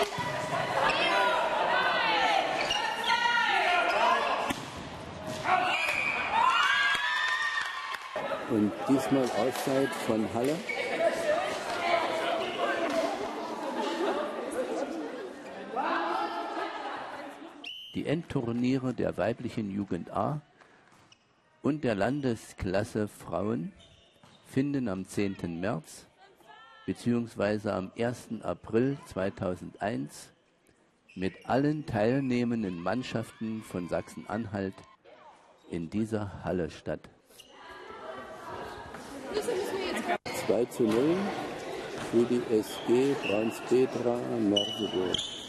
Und diesmal Auszeit von Halle. Die Endturniere der weiblichen Jugend A und der Landesklasse Frauen finden am 10. März bzw. am 1. April 2001 mit allen teilnehmenden Mannschaften von Sachsen-Anhalt in dieser Halle statt. 2:0 für die SG Braunspetra Merseburg.